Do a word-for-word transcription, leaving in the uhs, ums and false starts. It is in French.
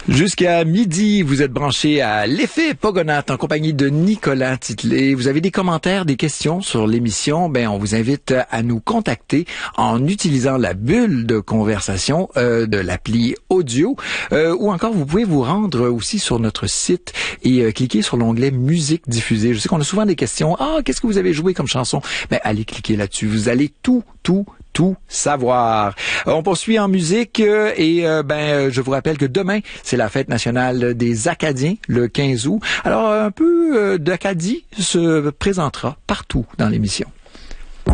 Jusqu'à midi, vous êtes branchés à l'effet Pogonath en compagnie de Nicolas Titley. Vous avez des commentaires, des questions sur l'émission? Ben, on vous invite à nous contacter en utilisant la bulle de conversation euh, de l'appli audio, euh, ou encore vous pouvez vous rendre aussi sur notre site et euh, cliquer sur l'onglet musique diffusée. Je sais qu'on a souvent des questions. Ah, qu'est-ce que vous avez joué comme chanson? Ben, allez cliquer là-dessus. Vous allez tout, tout, tout savoir. On poursuit en musique euh, et euh, ben euh, je vous rappelle que demain, c'est la fête nationale des Acadiens, le quinze août. Alors un peu euh, d'Acadie se présentera partout dans l'émission.